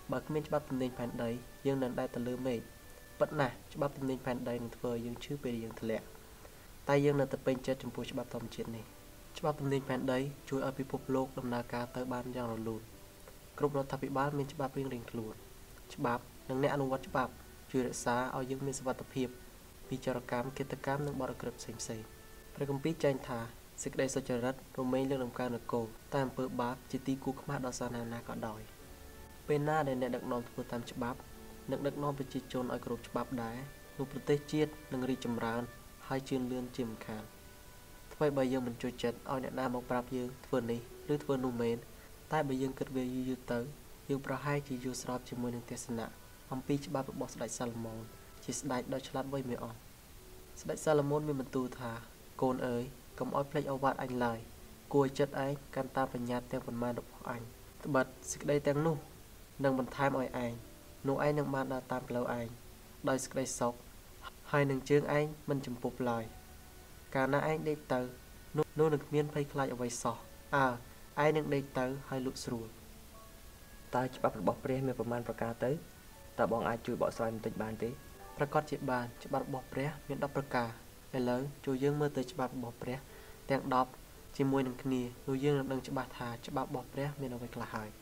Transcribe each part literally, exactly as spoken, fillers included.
បើគ្មានច្បាប់ទំនេញផែនដីយើងនឹងដែលទៅលើមេឃប៉ុន្តែច្បាប់ទំនេញផែនដីនឹងធ្វើឲ្យយើងឈឺពេលយើងធ្លាក់តែយើងនៅតែពេញចិត្តចំពោះច្បាប់ធម្មជាតិនេះច្បាប់ទំនេញផែនដីជួយឲ្យពិភពលោកដំណើរការទៅបានយ៉ាងរលូនគ្រប់រដ្ឋាភិបាលមានច្បាប់រៀងៗខ្លួនច្បាប់និងអ្នកអនុវត្តច្បាប់ជួយរក្សាឲ្យយើងមានសុវត្ថិភាពពីចរកម្មគិតកម្មនិងបទអក្រិតផ្សេងៗព្រះគម្ពីរចែងថាសេចក្តីសុចរិតរមែងលើដំកើងនគរតែអំពើបាបជាទីគូខ្មាស់ដល់សាសនាណាក៏ដោយពេលណាដែលអ្នកដឹកនាំធ្វើតាមច្បាប់និងដឹកនាំប្រជាជនឲ្យគោរពច្បាប់ដែរនោះប្រទេសជាតិនឹងរីកចម្រើនហើយជឿនលឿនជាមិនខានថ្មីបើយើងមិនជួយចិត្តឲ្យអ្នកណាមកប្រាប់យើងធ្វើនេះឬធ្វើនោះមែនតែបើយើងគិតវាយូរៗទៅយើងប្រហែលជាយល់ស្របជាមួយនឹងទស្សនៈអំពីច្បាប់របស់ស្ដេចសាឡូមោនជាស្ដេចដ៏ឆ្លាតវៃមួយអង្គស្ដេចសាឡូមោនមានបន្ទូលថាកូនអើយកុំឲ្យភ្លេចឱវាទអញឡើយគួរចិត្តឯងកាន់តាមបញ្ញត្តិទាំងប៉ុន្មានរបស់អញត្បិតសេចក្តីទាំងនោះនឹងបន្ថែមឲ្យឯងនោះឯងនឹងបានដើរតាមផ្លូវឯងដោយសេចក្តីសុខហើយនឹងជើងឯងមិនចំពប់ឡើយកាលណាឯងដេកទៅនោះនោះនឹងគ្មានភ័យខ្លាចអ្វីសោះអើឯងនឹងដេកទៅហើយលក់ស្រួលតើច្បាប់របស់ព្រះមានប្រមាណប្រការទៅតើបងអាចជួយបកស្រាយបន្តិចបានទេប្រកាសជាបានច្បាប់របស់ព្រះមានដប់ប្រការឥឡូវចូលយើងមើលទៅច្បាប់របស់ព្រះទាំងដប់ជាមួយនឹងគ្នានោះយើងនឹងដឹងច្បាស់ថាច្បាប់របស់ព្រះមានអ្វីខ្លះហើយ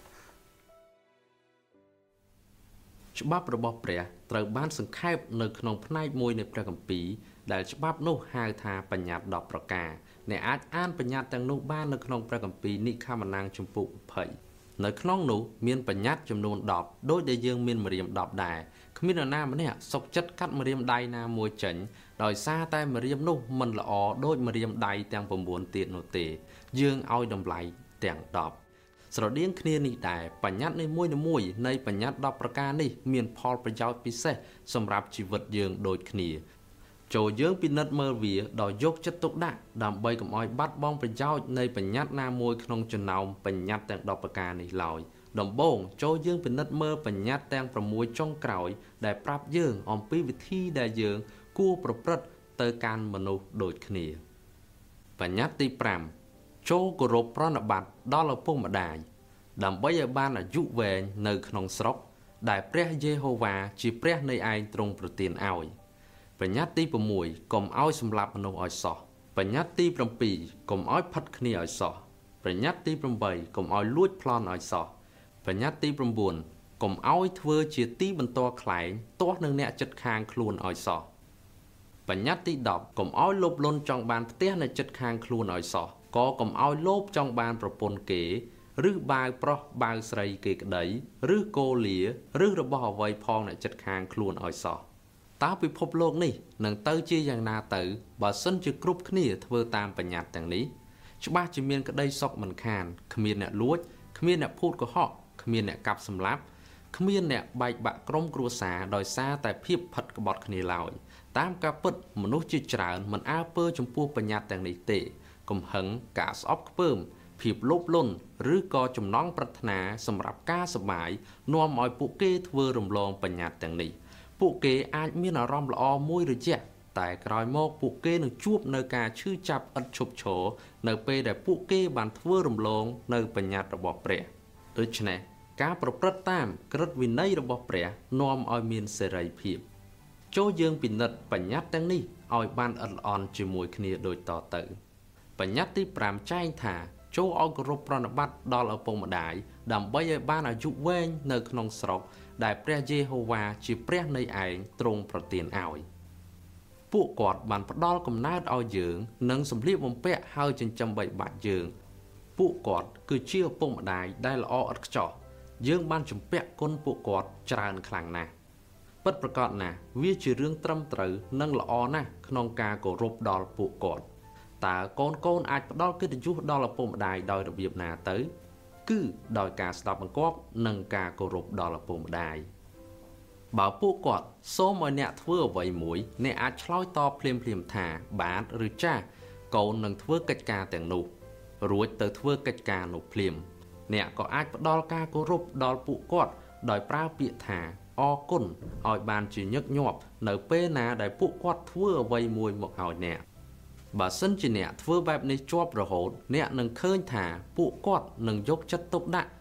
ច្បាប់របស់ព្រះត្រូវបានសង្ខេបនៅក្នុងផ្នែកមួយនៃព្រះគម្ពីរដែលច្បាប់នោះហៅថាបញ្ញត្តិដប់ប្រការអ្នកអាចអានបញ្ញត្តិទាំងនោះបាននៅក្នុងព្រះគម្ពីរនិខមណាំងជំពូកยี่สิบនៅក្នុងនោះមានបញ្ញត្តិចំនួនដប់ដោយដែលយើងមានម្រាមដប់ដែរគ្មាននរណាម្នាក់សុខចិត្តកាត់ម្រាមដៃណាមួយចេញដោយសារតែម្រាមនោះមិនល្អដូចម្រាមដៃទាំង៩ទៀតនោះទេយើងឲ្យតម្លៃទាំងដប់ស្រដៀងគ្នានេះដែរបញ្ញត្តិនីមួយៗនៃបញ្ញត្តិដប់ប្រការនេះមានផលប្រយោជន៍ពិសេសសម្រាប់ជីវិតយើងដូចគ្នាចូលយើងពិនិត្យមើលវាដោយយកចិត្តទុកដាក់ដើម្បីកុំឲ្យបាត់បង់ប្រយោជន៍នៃបញ្ញត្តិណាមួយក្នុងចំណោមបញ្ញត្តិទាំងដប់ប្រការនេះឡើយដំបូងចូលយើងពិនិត្យមើលបញ្ញត្តិទាំង៦ចុងក្រោយដែលប្រាប់យើងអំពីវិធីដែលយើងគួរប្រព្រឹត្តទៅកាន់មនុស្សដូចគ្នាបញ្ញត្តិទី៥ចូលគោរពប្រណិប័តដល់ឪពុកម្ដាយដើម្បីឲ្យបានអាយុវែងនៅក្នុងស្រុកដែលព្រះយេហូវ៉ាជាព្រះនៃឯងទ្រង់ប្រទានឲ្យបញ្ញត្តិទី៦កុំឲ្យសម្លាប់មនុស្សឲ្យសោះបញ្ញត្តិទី៧កុំឲ្យផិតគ្នាឲ្យសោះបញ្ញត្តិទី៨កុំឲ្យលួចប្លន់ឲ្យសោះបញ្ញត្តិទី៩កុំឲ្យធ្វើជាទីបន្ទាល់ខ្លែងទាស់នឹងអ្នកជិតខាងខ្លួនឲ្យសោះបញ្ញត្តិទី១០កុំឲ្យលោភលន់ចង់បានផ្ទះអ្នកជិតខាងខ្លួនឲ្យសោះក៏កុំឲ្យលោភចង់បានប្រពន្ធគេឬបាវប្រុសបាវស្រីគេក្តីឬគោលាឬរបស់អ្វីផងអ្នកជិតខាងខ្លួនឲ្យសោះតើពិភពលោកនេះនឹងទៅជាយ៉ាងណាទៅបើសិនជាគ្រប់គ្នាធ្វើតាមបញ្ញត្តិទាំងនេះច្បាស់ជាមានក្តីសុខមិនខានគ្មានអ្នកលួចគ្មានអ្នកភូតកុហកគ្មានអ្នកកាប់សម្លាប់គ្មានអ្នកបែកបាក់ក្រុមគ្រួសារដោយសារតែភាពផិតក្បត់គ្នាឡើយតាមការពិតមនុស្សជាច្រើនមិនអើពើចំពោះបញ្ញត្តិទាំងនេះទេកំហឹងការស្អប់ខ្ពើមភាពលោភលន់ឬក៏ចំណង់ប្រាថ្នាសម្រាប់ការសប្បាយនាំឲ្យពួកគេធ្វើរំលងបញ្ញត្តិទាំងនេះពួកគេអាចមានអារម្មណ៍ល្អមួយរយៈតែក្រោយមកពួកគេនឹងជួបនៅការឈឺចាប់ឥតឈប់ឈរនៅពេលដែលពួកគេបានធ្វើរំលងនៅបញ្ញត្តិរបស់ព្រះដូច្នេះការប្រព្រឹត្តតាមក្រឹតវិន័យរបស់ព្រះនាំឲ្យមានសេរីភាពចូលយើងពិនិត្យបញ្ញត្តិទាំងនេះឲ្យបានល្អិតល្អន់ជាមួយគ្នាដូចតទៅបញ្ញត្តិទី៥ចែងថាចូលឲ្យគោរពប្រណិប័តដល់ឪពុកម្ដាយដើម្បីឲ្យបានអាយុវែងនៅក្នុងស្រុកដែលព្រះយេហូវ៉ាជាព្រះនៃឯងទ្រង់ប្រទានឲ្យពួកគាត់បានផ្ដល់កំណើតឲ្យយើងនិងសម្លៀកបំពាក់ហើយចិញ្ចឹមបីបាច់យើងពួកគាត់គឺជាឪពុកម្ដាយដែលល្អឥតខ្ចោះយើងបានជំពាក់គុណពួកគាត់ច្រើនខ្លាំងណាស់ពិតប្រាកដណាស់វាជារឿងត្រឹមត្រូវនិងល្អណាស់ក្នុងការគោរពដល់ពួកគាត់តើកូនកូនអាចផ្ដល់កិត្តិយសដល់ឪពុកម្ដាយដោយរបៀបណាទៅគឺដោយការស្ដាប់បង្គាប់និងការគោរពដល់ឪពុកម្ដាយបើពួកគាត់សូមឲ្យអ្នកធ្វើអ្វីមួយអ្នកអាចឆ្លើយតបភ្លាមៗថាបាទឬចាសកូននឹងធ្វើកិច្ចការទាំងនោះរួចទៅធ្វើកិច្ចការនោះភ្លាមអ្នកក៏អាចផ្ដល់ការគោរពដល់ពួកគាត់ដោយប្រើពាក្យថាអរគុណឲ្យបានជាញឹកញាប់នៅពេលណាដែលពួកគាត់ធ្វើអ្វីមួយមកឲ្យអ្នកបើសិនជាអ្នកធ្វើបែបនេះជាប់រហូតអ្នកនឹងឃើញថាពួកគាត់នឹងយកចិត្តទុកដាក់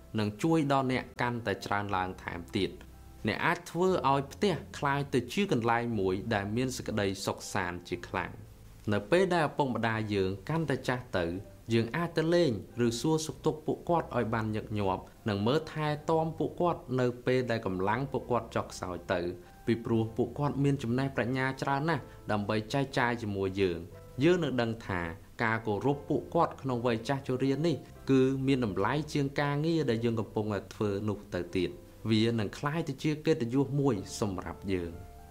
នឹងជួយដល់អ្នកកាន់តែច្រើនឡើងថែមទៀតអ្នកអាចធ្វើឲ្យផ្ទះคล้ายទៅជាកន្លែងមួយដែលមានសេចក្តីសុខសាន្តជាខ្លាំងនៅពេលដែលឪពុកម្ដាយយើងកាន់តែចាស់ទៅយើងអាចទៅលេងឬសួរសុខទុក្ខពួកគាត់ឲ្យបានញឹកញាប់និងមើលថែទាំពួកគាត់នៅពេលដែលកម្លាំងពួកគាត់ចុះខ្សោយទៅពីព្រោះពួកគាត់មានចំណេះប្រាជ្ញាច្រើនណាស់ដើម្បីចែកចាយជាមួយយើងយើងនឹងដឹងថាការគោរពពួកគាត់ក្នុងវ័យចាស់ជរានេះគឺមានតម្លៃជាងការងារដែលយើងកំពុងតែធ្វើនោះទៅទៀតវានឹងคล้ายទៅជាកិត្តិយសមួយសម្រាប់យើង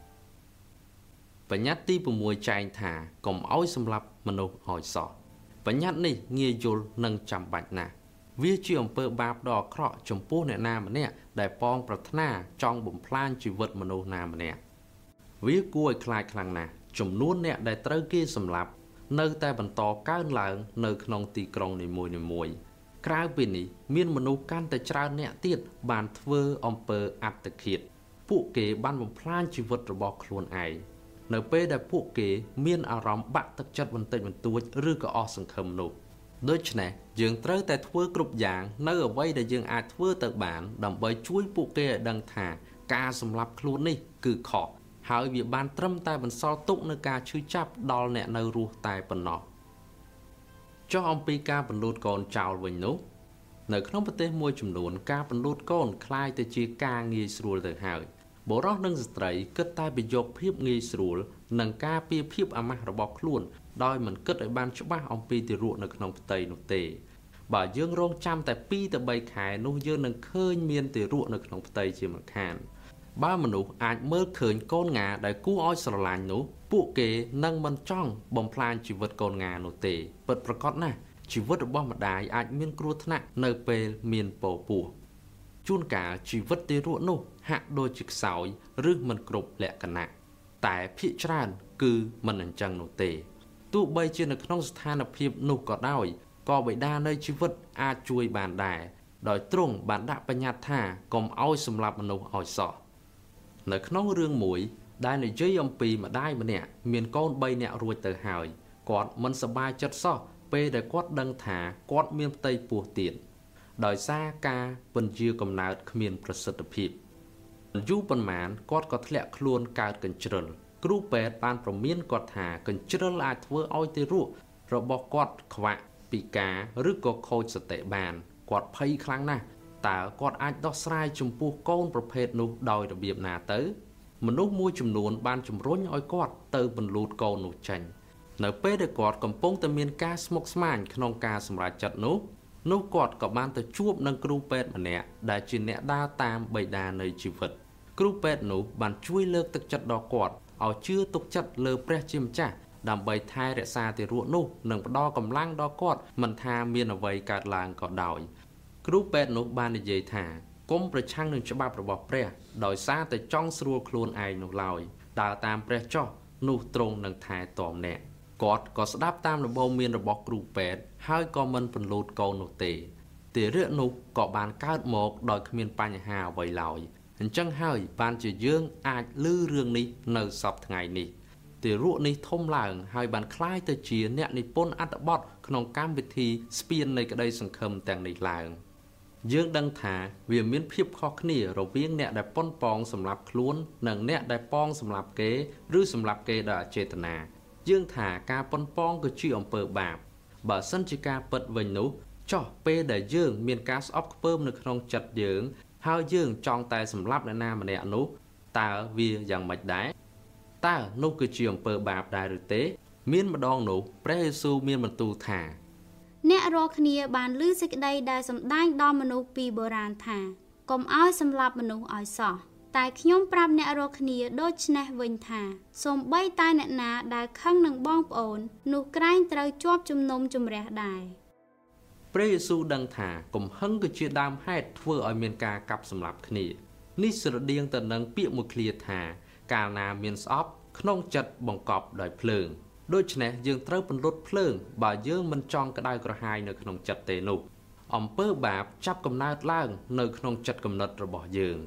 បញ្ញត្តិទី៦ចែងថាកុំឲ្យសម្លាប់មនុស្សឲ្យសោះបញ្ញត្តិនេះងាយយល់និងចាំបាច់ណាស់វាជាអំពើបាបដ៏អាក្រក់ចំពោះអ្នកណាម្នាក់ដែលប៉ងប្រាថ្នាចង់បំផ្លាញជីវិតមនុស្សណាម្នាក់វាគួរឲ្យខ្លាចខ្លាំងណាស់ចំនួនអ្នកដែលត្រូវគេសម្លាប់នៅតែបន្តកើនឡើងនៅក្នុងទីក្រុងនីមួយៗក្រៅពីនេះមានមនុស្សកាន់តែច្រើនអ្នកទៀតបានធ្វើអំពើអត្តឃាតពួកគេបានបំផ្លាញជីវិតរបស់ខ្លួនឯងនៅពេលដែលពួកគេមានអារម្មណ៍បាក់ទឹកចិត្តបន្តិចបន្តួចឬក៏អស់សង្ឃឹមនោះដូច្នេះយើងត្រូវតែធ្វើគ្រប់យ៉ាងនៅអ្វីដែលយើងអាចធ្វើទៅបានដើម្បីជួយពួកគេឲ្យដឹងថាការសម្លាប់ខ្លួននេះគឺខុសហើយវាបានត្រឹមតែបន្សល់ទុកនូវការឈឺចាប់ដល់អ្នកនៅរស់តែប៉ុណ្ណោះចុះអំពីការបន្លូតកូនចោលវិញនោះនៅក្នុងប្រទេសមួយចំនួនការបន្លូតកូនคล้ายទៅជាការងាយស្រួលទៅហើយបុរសនិងស្ត្រីគិតតែពីយកភាពងាយស្រួលនិងការពារភាពអាម៉ាស់របស់ខ្លួនដោយមិនគិតឲ្យបានច្បាស់អំពីទារកនៅក្នុងផ្ទៃនោះទេបើយើងរងចាំតែពីរទៅបីខែនោះយើងនឹងឃើញមានទារកនៅក្នុងផ្ទៃជាមិនខានបើមនុស្សអាចមើលឃើញកូនងាដែលគួរឲ្យស្រឡាញ់នោះពួកគេនឹងមិនចង់បំផ្លាញជីវិតកូនងានោះទេពិតប្រាកដណាស់ជីវិតរបស់ម្ដាយអាចមានគ្រោះថ្នាក់នៅពេលមានពពោះជួនកាលជីវិតទារកនោះហាក់ដូចជាខ្សោយឬមិនគ្រប់លក្ខណៈតែភាគច្រើនគឺមិនអញ្ចឹងនោះទេទោះបីជានៅក្នុងស្ថានភាពនោះក៏ដោយក៏បិតានៃជីវិតអាចជួយបានដែរដោយទ្រង់បានដាក់បញ្ញត្តិថាកុំឲ្យសម្លាប់មនុស្សឲ្យសោះនៅក្នុងរឿងមួយដែលនិយាយអំពីម្ដាយម្នាក់មានកូនបីនាក់រួចទៅហើយគាត់មិនសប្បាយចិត្តសោះពេលដែលគាត់ដឹងថាគាត់មានផ្ទៃពោះទៀតដោយសារការបញ្ជាកំណើតគ្មានប្រសិទ្ធភាពយូរប៉ុន្មានគាត់ក៏ធ្លាក់ខ្លួនកើតកញ្ជ្រិលគ្រូពេទ្យបានប្រមានគាត់ថាកញ្ជ្រិលអាចធ្វើឲ្យទារករបស់គាត់ខ្វាក់ពិការឬក៏ខូចសតិបានគាត់ភ័យខ្លាំងណាស់តើគាត់អាចដោះស្រាយចំពោះកូនប្រភេទនោះដោយរបៀបណាទៅមនុស្សមួយចំនួនបានជំរុញឲ្យគាត់ទៅបន្លូតកូននោះចេញនៅពេលដែលគាត់កំពុងតែមានការស្មុគស្មាញក្នុងការសម្រេចចិត្តនោះនោះគាត់ក៏បានទៅជួបនឹងគ្រូពេទ្យម្នាក់ដែលជាអ្នកដើរតាមបិតានៃជីវិតគ្រូពេទ្យនោះបានជួយលើកទឹកចិត្តដល់គាត់ឲ្យជឿទុកចិត្តលើព្រះជាម្ចាស់ដើម្បីថែរក្សាទារកនោះនិងផ្ដល់កម្លាំងដល់គាត់មិនថាមានអ្វីកើតឡើងក៏ដោយគ្រូពេទ្យនោះបាននិយាយថាកុំប្រឆាំងនឹងច្បាប់របស់ព្រះដោយសារតែចង់ស្រួលខ្លួនឯងនោះឡើយដើរតាមព្រះចុះនោះទ្រង់នឹងថែទាំអ្នកគាត់ក៏ស្ដាប់តាមដំបូន្មានរបស់គ្រូពេទ្យហើយក៏មិនពន្លូតកូននោះទេទារកនោះក៏បានកើតមកដោយគ្មានបញ្ហាអ្វីឡើយអញ្ចឹងហើយបានជាយើងអាចឮរឿងនេះនៅសប្តាហ៍ថ្ងៃនេះទារកនេះធំឡើងហើយបានคล้ายទៅជាអ្នកនិពន្ធអត្ថបទក្នុងកម្មវិធីស្ពាននៃក្តីសង្ឃឹមទាំងនេះឡើងយើងដឹងថាវាមានភាពខុសគ្នារវាងអ្នកដែលប៉ុនប៉ងសម្រាប់ខ្លួននិងអ្នកដែលប៉ងសម្រាប់គេឬសម្រាប់គេដោយអចេតនាយើងថាការប៉ុនប៉ងគឺជាអំពើបាបបើសិនជាការពិតវិញនោះចុះពេលដែលយើងមានការស្អប់ខ្ពើមនៅក្នុងចិត្តយើងហើយយើងចង់តែសម្លាប់អ្នកណាម្នាក់នោះតើវាយ៉ាងម៉េចដែរតើនោះគឺជាអំពើបាបដែរឬទេមានម្ដងនោះព្រះយេស៊ូវមានបន្ទូលថាអ្នករាល់គ្នាបានឮសេចក្តីដែលសម្ដែងដល់មនុស្សពីបុរាណថាកុំឲ្យសម្លាប់មនុស្សឲ្យសោះតែខ្ញុំប្រាប់អ្នករាល់គ្នាដូច្នេះវិញថាសូម្បីតែអ្នកណាដែលខឹងនឹងបងប្អូននោះក្រែងត្រូវជាប់ជំនុំជម្រះដែរព្រះយេស៊ូវដឹងថាកំហឹងគឺជាដើមហេតុធ្វើឲ្យមានការកាប់សម្លាប់គ្នានេះស្រដៀងទៅនឹងពាក្យមួយឃ្លាថាកាលណាមានស្អប់ក្នុងចិត្តបង្កប់ដោយភ្លើងដូច្នេះយើងត្រូវពន្លត់ភ្លើងបើយើងមិនចង់ក្តៅក្រហាយនៅក្នុងចិត្តទេនោះអំពើបាបចាប់កំណើតឡើងនៅក្នុងចិត្តគំនិតរបស់យើង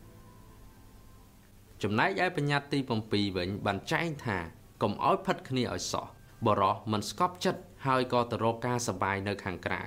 ចំណែកឯបញ្ញត្តិទី៧វិញបានចែងថាកុំឲ្យផិតគ្នាឲ្យសោះបរោះមិនស្កប់ចិត្តហើយក៏ទៅរកការសប្បាយនៅខាងក្រៅ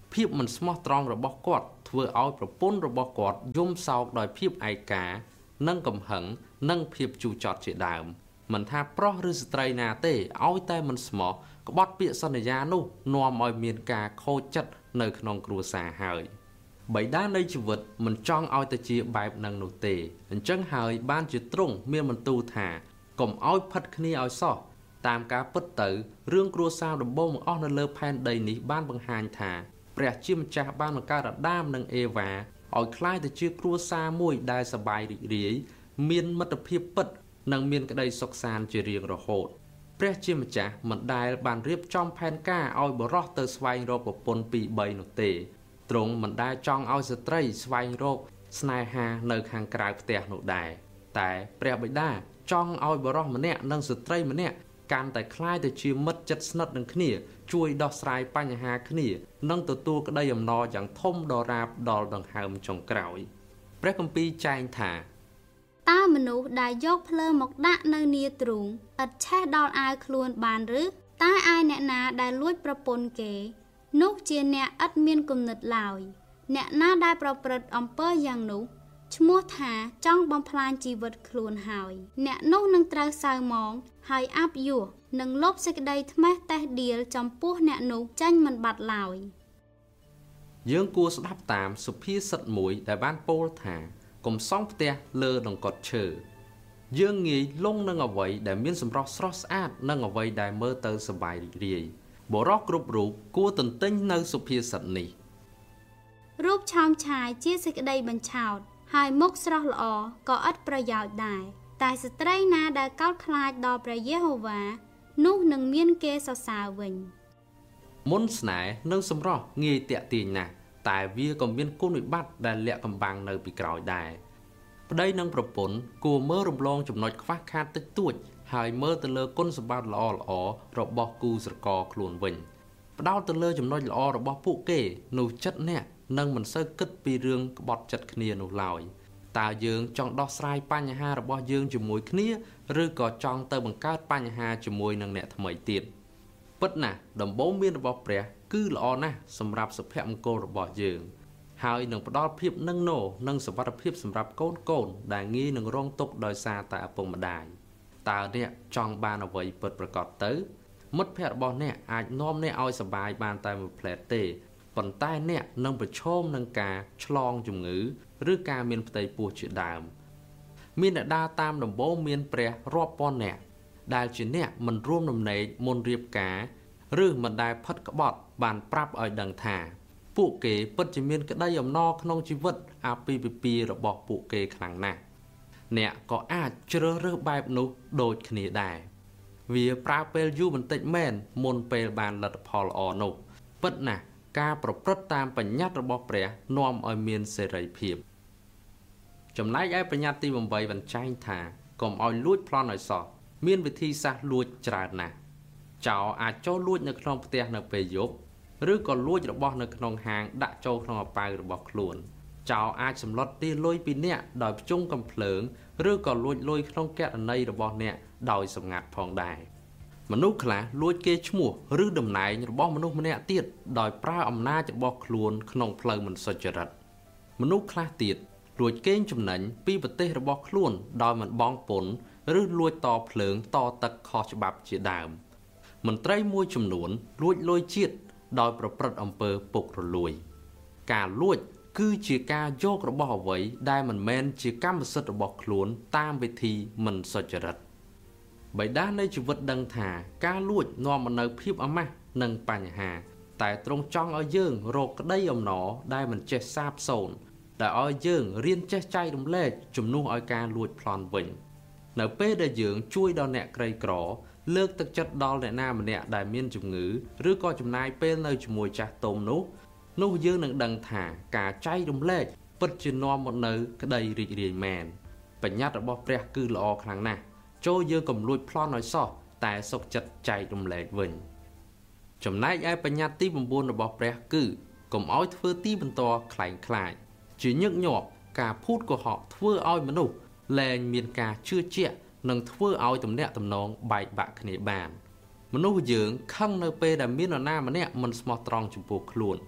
ភាពមិនស្មោះត្រង់របស់គាត់ធ្វើឲ្យប្រពន្ធរបស់គាត់យំសោកដោយភាពឯកានិងកំហឹងនិងភាពជូរចត់ជាដើមមិនថាប្រុសឬស្ត្រីណាទេឲ្យតែមិនស្មោះក្បត់ពាក្យសន្យានោះនាំឲ្យមានការខូចចិត្តនៅក្នុងគ្រួសារហើយបិតានៃជីវិតមិនចង់ឲ្យទៅជាបែបហ្នឹងនោះទេអញ្ចឹងហើយបានជាទ្រង់មានបន្ទូលថាកុំឲ្យផិតគ្នាឲ្យសោះតាមការពិតទៅរឿងគ្រួសារដំបូងបង្អស់នៅលើផែនដីនេះបានបង្ហាញថាព្រះជាម្ចាស់បានបង្កើតអាដាមនិងអេវ៉ាឲ្យคล้ายទៅជាគ្រួសារមួយដែលសប្បាយរីករាយមានមិត្តភាពពិតនិងមានក្តីសុខសាន្តជារៀងរហូតព្រះជាម្ចាស់មិនដែលបានរៀបចំផែនការឲ្យបុរសទៅស្វែងរកប្រពន្ធពីរបីនោះទេទ្រង់មិនដែលចង់ឲ្យស្ត្រីស្វែងរកស្នេហានៅខាងក្រៅផ្ទះនោះដែរតែព្រះបិតាចង់ឲ្យបុរសម្នាក់និងស្ត្រីម្នាក់កាន់តែคล้ายទៅជាមិត្តជិតស្និទ្ធនឹងគ្នាជួយដោះស្រាយបញ្ហាគ្នានិងទទួលក្តីអំណរយ៉ាងធំដល់រាបដល់ដង្ហើមចុងក្រោយព្រះគម្ពីរចែងថាតើមនុស្សដែលយកភ្លើងមកដាក់នៅនាទ្រូងឥតឆេះដល់អាវខ្លួនបានឬតែឯអ្នកណាដែលលួចប្រពន្ធគេនោះជាអ្នកឥតមានគំនិតឡើយអ្នកណាដែលប្រព្រឹត្តអំពើយ៉ាងនោះឈ្មោះថាចង់បំផ្លាញជីវិតខ្លួនហើយអ្នកនោះនឹងត្រូវសៅហ្មងហើយអាប់យោនឹងលុបសេចក្តីថ្មេះតេះដៀលចំពោះអ្នកនោះចេញមិនបាត់ឡើយយើងគួរស្ដាប់តាមសុភាសិតមួយដែលបានពោលថាកុំសង់ផ្ទះលើដង្កត់ឈើយើងងាយលងនឹងអ្វីដែលមានសម្រស់ស្រស់ស្អាតនិងអ្វីដែលមើលទៅសប្បាយរីករាយបុរសគ្រប់រូបគួរទន្ទិញនៅសុភាសិតនេះរូបឆោមឆាយជាសេចក្តីបញ្ឆោតហើយមុខស្រស់ល្អក៏ឥតប្រយោជន៍ដែរតែស្ត្រីណាដែលកោតខ្លាចដល់ព្រះយេហូវ៉ានោះនឹងមានគេសរសើរវិញមុនស្នេហ៍និងសម្រស់ងាយតាក់ទាញណាស់តែវាក៏មានគុណវិបត្តិដែលលាក់កំបាំងនៅពីក្រោយដែរប្តីនិងប្រពន្ធគួរមើលរំលងចំណុចខ្វះខាតតិចតួចហើយមើលទៅលើគុណសម្បត្តិល្អល្អរបស់គូស្រករខ្លួនវិញផ្ដោតទៅលើចំណុចល្អរបស់ពួកគេនោះចិត្តអ្នកនឹងមិនសូវគិតពីរឿងក្បត់ចិត្តគ្នានោះឡើយតើយើងចង់ដោះស្រាយបញ្ហារបស់យើងជាមួយគ្នាឬក៏ចង់ទៅបង្កើតបញ្ហាជាមួយនឹងអ្នកថ្មីទៀតពិតណាស់ដំបូន្មានរបស់ព្រះគឺល្អណាស់សម្រាប់សុភមង្គលរបស់យើងហើយនឹងផ្ដល់ភាពនឹងណោនិងសុវត្ថិភាពសម្រាប់កូនកូនដែលងាយនឹងរងទុក្ខដោយសារតែឪពុកម្ដាយតើអ្នកចង់បានអ្វីពិតប្រាកដទៅមិត្តភក្តិរបស់អ្នកអាចនាំអ្នកឲ្យសប្បាយបានតែមួយផ្លែតទេប៉ុន្តែអ្នកនឹងប្រឈមនឹងការឆ្លងជំងឺឬការមានផ្ទៃពោះជាដើមមានអ្នកដើរតាមដំបូន្មានព្រះរាប់ពាន់នាក់ដែលជាអ្នកមិនរួមដំណេកមុនរៀបការឬមិនដែលផិតក្បត់បានប្រាប់ឲ្យដឹងថាពួកគេពិតជាមានក្តីអំណរក្នុងជីវិតអាពាហ៍ពិពាហ៍របស់ពួកគេខ្លាំងណាស់អ្នកក៏អាចជ្រើសរើសបែបនោះដូចគ្នាដែរវាប្រើពេលយូរបន្តិចមែនមុនពេលបានលទ្ធផលល្អនោះពិតណាស់ការប្រព្រឹត្តតាមបញ្ញត្តិរបស់ព្រះនាំឲ្យមានសេរីភាពចំណែកឯបញ្ញត្តិទីeightបញ្ចែងថាកុំឲ្យលួចប្លន់ឲ្យសោះមានវិធីសាស្ត្រលួចច្រើនណាស់ចោរអាចចូលលួចនៅក្នុងផ្ទះនៅពេលយប់ឬក៏លួចរបស់នៅក្នុងហាងដាក់ចូលក្នុងអាប៉ៅរបស់ខ្លួនចោរអាចសម្លុតទារលុយពីអ្នកដោយភ្ជង់កំភ្លើងឬក៏លួចលុយក្នុងគណនីរបស់អ្នកដោយសម្ងាត់ផងដែរមនុស្សខ្លះលួចគេឈ្មោះឬតំណែងរបស់មនុស្សម្នាក់ទៀតដោយប្រើអំណាចរបស់ខ្លួនក្នុងផ្លូវមិនសុចរិតមនុស្សខ្លះទៀតលួចកេងចំណេញពីប្រទេសរបស់ខ្លួនដោយមិនបង់ពន្ធឬលួចតភ្លើងតទឹកខុសច្បាប់ជាដើមមន្ត្រីមួយចំនួនលួចលុយជាតិដោយប្រព្រឹត្តអំពើពុករលួយការលួចគឺជាការយករបស់អ្វីដែលមិនមែនជាកម្មសិទ្ធិរបស់ខ្លួនតាមវិធីមិនសុចរិតបិតានៃជីវិតដឹងថាការលួចនាំមកនូវភាពអាម៉ាស់និងបញ្ហាតែទ្រង់ចង់ឲ្យយើងរកក្តីអំណរដែលមិនចេះសាបសូន្យដែលឲ្យយើងរៀនចេះចែករំលែកជំនួសឲ្យការលួចប្លន់វិញនៅពេលដែលយើងជួយដល់អ្នកក្រីក្រលើកទឹកចិត្តដល់អ្នកណាម្នាក់ដែលមានជំងឺឬក៏ចំណាយពេលនៅជាមួយចាស់ទុំនោះនោះយើងនឹងដឹងថាការចែករំលែកពិតជានាំមកនូវក្តីរីករាយមែនបញ្ញត្តិរបស់ព្រះគឺល្អខ្លាំងណាស់ចូលយើងកុំលួចប្លន់ឲ្យសោះតែសុខចិត្តចែករំលែកវិញចំណែកឯបញ្ញត្តិទីnineរបស់ព្រះគឺកុំឲ្យធ្វើទីបន្ទាល់ខ្លែងខ្លាចជាញឹកញាប់ការភូតកុហកធ្វើឲ្យមនុស្សលែងមានការជឿជាក់និងធ្វើឲ្យទំនាក់ទំនងបែកបាក់គ្នាបានមនុស្សយើងខឹងនៅពេលដែលមាននរណាម្នាក់មិនស្មោះត្រង់ចំពោះខ្លួន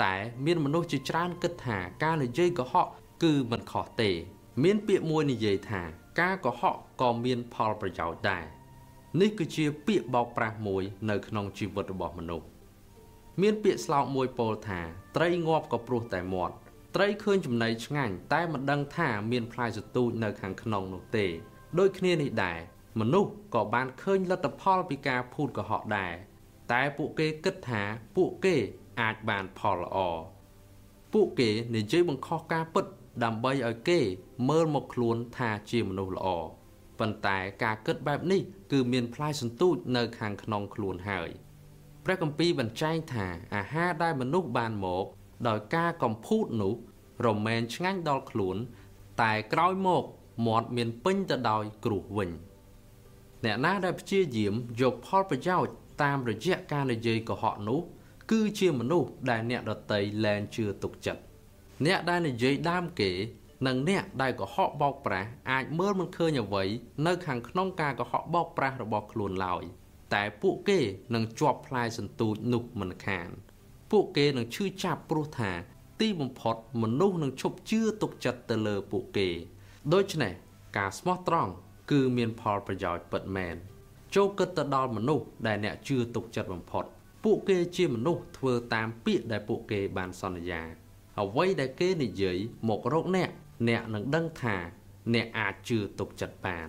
តែមានមនុស្សជាច្រើនគិតថាការនិយាយកុហកគឺមិនខុសទេមានពាក្យមួយនិយាយថាការកុហកក៏មានផលប្រយោជន៍ដែរនេះគឺជាពាក្យបោកប្រាស់មួយនៅក្នុងជីវិតរបស់មនុស្សមានពាក្យស្លោកមួយពោលថាត្រីងាប់ក៏ព្រោះតែមាត់ត្រីឃើញចំណីឆ្ងាញ់តែមិនដឹងថាមានផ្លែសន្ទូចនៅខាងក្នុងនោះទេដូចគ្នានេះដែរមនុស្សក៏បានឃើញលទ្ធផលពីការភូតកុហកដែរតែពួកគេគិតថាពួកគេអាចបានផលល្អពួកគេនិយាយបង្ខំការពិតដើម្បីឲ្យគេមើលមកខ្លួនថាជាមនុស្សល្អប៉ុន្តែការគិតបែបនេះគឺមានផ្លែសន្ទូចនៅខាងក្នុងខ្លួនហើយព្រះគម្ពីរបញ្ជាក់ថាអាហារដែលមនុស្សបានមកដោយការកំពូតនោះរមែងឆ្ងាញ់ដល់ខ្លួនតែក្រោយមកមាត់មានពេញទៅដោយគ្រោះវិញអ្នកណាដែលព្យាយាមយកផលប្រយោជន៍តាមរយៈការនិយាយកុហកនោះគឺជាមនុស្សដែលអ្នកដទៃលែងជឿទុកចិត្តអ្នកដែលនិយាយដើមគេនិងអ្នកដែលកុហកបោកប្រាស់អាចមើលមិនឃើញអ្វីនៅខាងក្នុងការកុហកបោកប្រាស់របស់ខ្លួនឡើយតែពួកគេនឹងជាប់ផ្លែសន្ទូចនោះមិនខានពួកគេនឹងឈឺចាប់ព្រោះថាទីបំផុតមនុស្សនឹងឈប់ជឿទុកចិត្តទៅលើពួកគេដូច្នេះការស្មោះត្រង់គឺមានផលប្រយោជន៍ពិតមែនចូលគិតទៅដល់មនុស្សដែលអ្នកជឿទុកចិត្តបំផុតពួកគេជាមនុស្សធ្វើតាមពាក្យដែលពួកគេបានសន្យាអ្វីដែលគេនិយាយមករកអ្នកអ្នកនឹងដឹងថាអ្នកអាចជឿទុកចិត្តបាន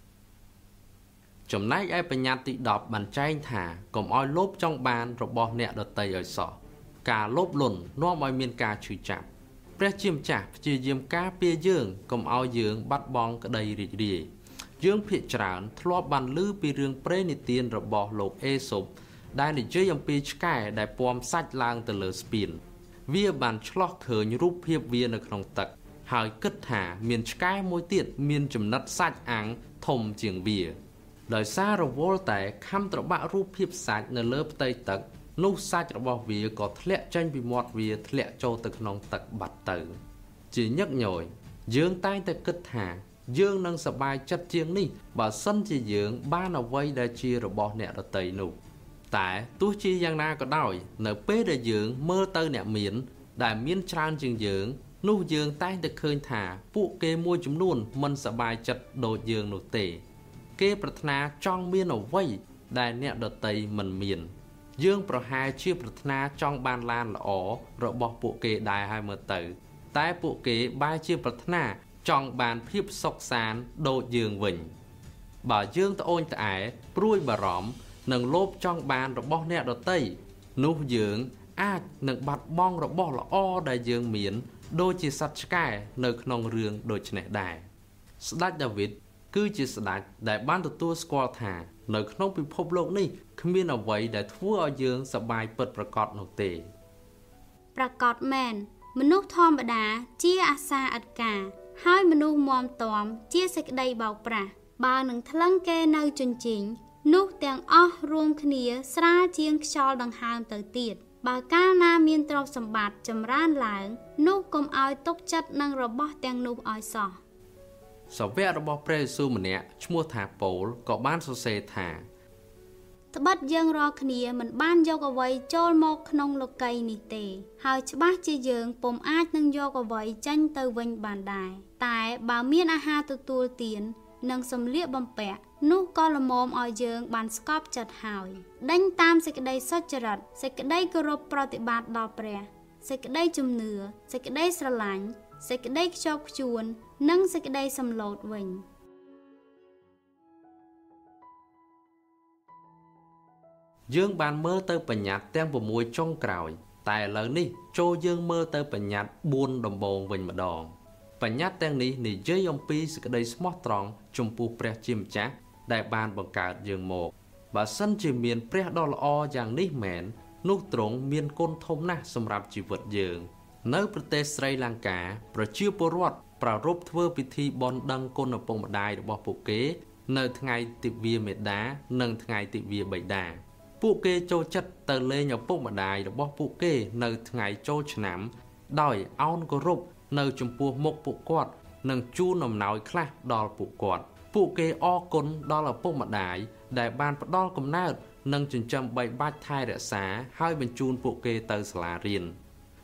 ចំណែកឯបញ្ញត្តិទីដប់បានចែងថាកុំឲ្យលោភចង់បានរបស់អ្នកដទៃឲ្យសោះការលោភលន់នាំឲ្យមានការឈឺចាប់ព្រះជាម្ចាស់ព្យាយាមការពារយើងកុំឲ្យយើងបាត់បង់ក្តីរីករាយយើងភាគច្រើនធ្លាប់បានឮពីរឿងព្រេងនិទានរបស់លោកអេសូបដែលនិយាយអំពីឆ្កែដែលពំសាច់ឡើងទៅលើស្ពានវាបានឆ្លោះឃើញរូបភាពវានៅក្នុងទឹកហើយគិតថាមានឆ្កែមួយទៀតមានចំណិតសាច់អាំងធំជាងវាដោយសាររវល់តែខំត្របាក់រូបភាពសាច់នៅលើផ្ទៃទឹកនោះសាច់របស់វាក៏ធ្លាក់ចេញពីមាត់វាធ្លាក់ចូលទៅក្នុងទឹកបាត់ទៅជាញឹកញយយើងតែងតែគិតថាយើងនឹងសប្បាយចិត្តជាងនេះបើសិនជាយើងបានអ្វីដែលជារបស់អ្នកដទៃនោះតែទោះជាយ៉ាងណាក៏ដោយនៅពេលដែលយើងមើលទៅអ្នកមានដែលមានច្រើនជាងយើងនោះយើងតែងតែឃើញថាពួកគេមួយចំនួនមិនសប្បាយចិត្តដូចយើងនោះទេគេប្រាថ្នាចង់មានអ្វីដែលអ្នកដទៃមិនមានយើងប្រហែលជាប្រាថ្នាចង់បានឡានល្អរបស់ពួកគេដែរហើយមើលទៅតែពួកគេបែរជាប្រាថ្នាចង់បានភាពសុខសាន្តដូចយើងវិញបើយើងត្អូញត្អែព្រួយបារម្ភនិងលោភចង់បានរបស់អ្នកដទៃនោះយើងអាចនឹងបាត់បង់របស់ល្អដែលយើងមានដូចជាសត្វឆ្កែនៅក្នុងរឿងដូចនេះដែរស្ដេចដាវីតគឺជាស្ដេចដែលបានទទួលស្គាល់ថានៅក្នុងពិភពលោកនេះគ្មានអ្វីដែលធ្វើឲ្យយើងសប្បាយពិតប្រាកដនោះទេប្រកបមែនមនុស្សធម្មតាជាអាសាឥតការហើយមនុស្សមាំទាំជាសេចក្តីបោកប្រាស់បើនឹងថ្លឹងគេនៅជញ្ជីងនោះទាំងអស់រួមគ្នាស្រាលជាងខ្យល់ដង្ហើមទៅទៀតបើកាលណាមានទ្រព្យសម្បត្តិចម្រើនឡើងនោះកុំឲ្យទុកចិត្តនឹងរបស់ទាំងនោះឲ្យសោះសាវករបស់ព្រះយេស៊ូវម្នាក់ឈ្មោះថាប៉ូលក៏បានសរសេរថាត្បិតយើងរាល់គ្នាមិនបានយកអ្វីចូលមកក្នុងលោកីយ៍នេះទេហើយច្បាស់ជាយើងពុំអាចនឹងយកអ្វីចេញទៅវិញបានដែរតែបើមានអាហារទទួលទាននិងសម្លៀកបំពាក់នោះក៏ល្មមឲ្យយើងបានស្កប់ចិត្តហើយដេញតាមសេចក្តីសុចរិតសេចក្តីគោរពប្រតិបត្តិដល់ព្រះសេចក្តីជំនឿសេចក្តីស្រឡាញ់សេចក្តីខ្ជាប់ខ្ជួននិងសេចក្តីសម្លូតវិញយើងបានមើលទៅបញ្ញត្តិទាំង៦ចុងក្រោយតែឥឡូវនេះចូលយើងមើលទៅបញ្ញត្តិបួនដំបូងវិញម្ដងបញ្ញត្តិទាំងនេះនិយាយអំពីសេចក្តីស្មោះត្រង់ចំពោះព្រះជាម្ចាស់ដែលបានបង្កើតយើងមកបើសិនជាមានព្រះដ៏ល្អយ៉ាងនេះមែននោះទ្រង់មានគុណធំណាស់សម្រាប់ជីវិតយើងនៅប្រទេសស្រីលង្កាប្រជាពលរដ្ឋប្រារព្ធធ្វើពិធីបន់ដឹងគុណឪពុកម្ដាយរបស់ពួកគេនៅថ្ងៃទិវាមេដានិងថ្ងៃទិវាបិតាពួកគេចូលចិត្តទៅលេងឪពុកម្ដាយរបស់ពួកគេនៅថ្ងៃចូលឆ្នាំដោយឱនគោរពនៅចំពោះមុខពួកគាត់និងជូនអំណោយខ្លះដល់ពួកគាត់ពួកគេអរគុណដល់ឪពុកម្ដាយដែលបានផ្ដល់កំណើតនិងចិញ្ចឹមបីបាច់ថែរក្សាហើយបញ្ជូនពួកគេទៅសាលារៀន